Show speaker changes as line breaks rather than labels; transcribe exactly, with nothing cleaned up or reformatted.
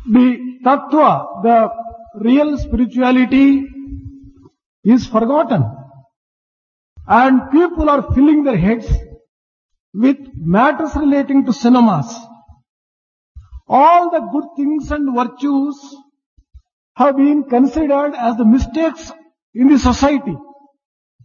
The tattva, the real spirituality is forgotten. And people are filling their heads with matters relating to cinemas. All the good things and virtues have been considered as the mistakes in the society.